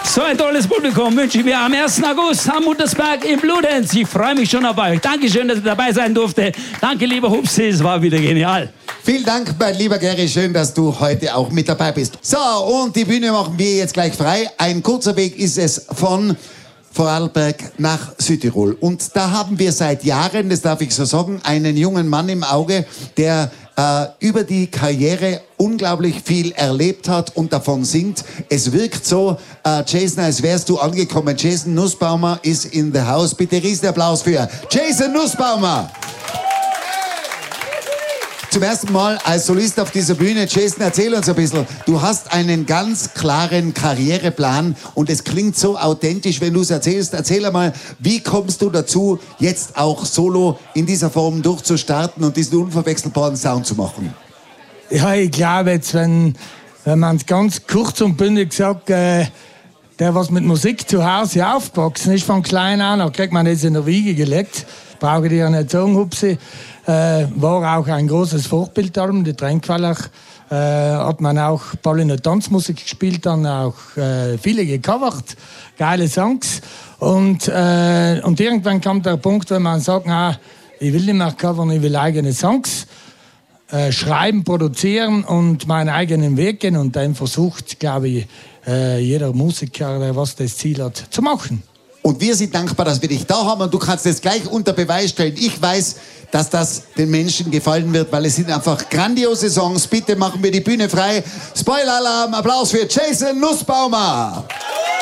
So ein tolles Publikum wünsche ich mir am 1. August am Muttersberg im Bludenz. Ich freue mich schon auf euch. Dankeschön, dass ich dabei sein durfte. Danke, lieber Hupsi, es war wieder genial. Vielen Dank, mein lieber Gary, schön, dass du heute auch mit dabei bist. So, und die Bühne machen wir jetzt gleich frei. Ein kurzer Weg ist es von Vorarlberg nach Südtirol. Und da haben wir seit Jahren, das darf ich so sagen, einen jungen Mann im Auge, der über die Karriere unglaublich viel erlebt hat und davon singt. Es wirkt so, Jason, als wärst du angekommen. Jason Nussbaumer ist in the house. Bitte Riesenapplaus für Jason Nussbaumer. Zum ersten Mal als Solist auf dieser Bühne. Jason, erzähl uns ein bisschen. Du hast einen ganz klaren Karriereplan und es klingt so authentisch, wenn du es erzählst. Erzähl einmal, wie kommst du dazu, jetzt auch solo in dieser Form durchzustarten und diesen unverwechselbaren Sound zu machen? Ja, ich glaube jetzt, wenn man es ganz kurz und bündig sagt, der, was mit Musik zu Hause aufgewachsen ist, von klein an, da kriegt man das in der Wiege gelegt. Brauche ich dir ja nicht sagen, Hupsi. War auch ein großes Vorbild darum. Die Tränkweiler hat man auch bald in der Tanzmusik gespielt, dann auch viele gecovert, geile Songs. Und irgendwann kam der Punkt, wenn man sagt, na, ich will nicht mehr covern, ich will eigene Songs schreiben, produzieren und meinen eigenen Weg gehen. Und dann versucht, glaube ich, jeder Musiker, der was das Ziel hat, zu machen. Und wir sind dankbar, dass wir dich da haben und du kannst das gleich unter Beweis stellen. Ich weiß, dass das den Menschen gefallen wird, weil es sind einfach grandiose Songs. Bitte machen wir die Bühne frei. Spoiler-Alarm, Applaus für Jason Nussbaumer.